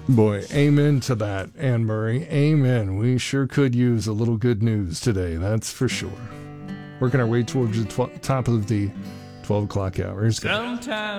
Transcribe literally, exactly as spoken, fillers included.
Boy, amen to that, Anne Murray. Amen. We sure could use a little good news today, that's for sure. Working our way towards the tw- top of the twelve o'clock hour. Here's good. Sometimes